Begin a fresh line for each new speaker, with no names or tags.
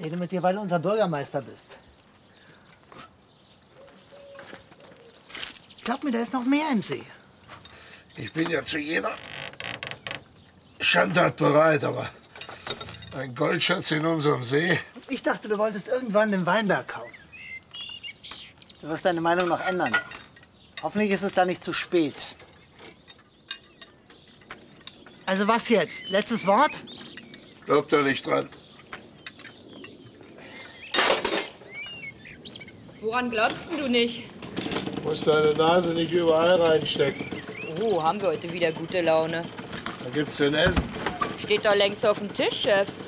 rede mit dir, weil du unser Bürgermeister bist. Glaub mir, da ist noch mehr im See.
Ich bin ja zu jeder Schandtat bereit, aber ein Goldschatz in unserem See.
Ich dachte, du wolltest irgendwann den Weinberg kaufen. Du wirst deine Meinung noch ändern. Hoffentlich ist es da nicht zu spät. Also was jetzt? Letztes Wort?
Glaub da nicht dran.
Woran glaubst denn du nicht?
Muss deine Nase nicht überall reinstecken.
Oh, haben wir heute wieder gute Laune.
Da gibt's denn Essen.
Steht doch längst auf dem Tisch, Chef.